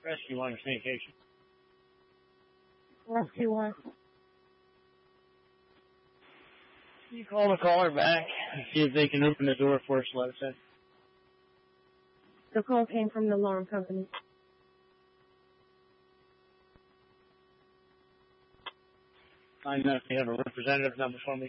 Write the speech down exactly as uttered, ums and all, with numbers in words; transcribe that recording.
Rescue one or sanitation. Rescue one. You call the caller back and see if they can open the door for us, let us in. The call came from the alarm company. I know if you have a representative number for me.